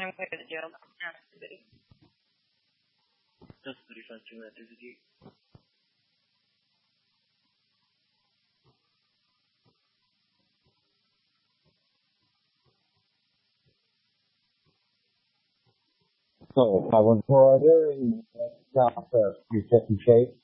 I'm going to the jail. Just 35 activity. So, 514 order, you stop for reset and shape.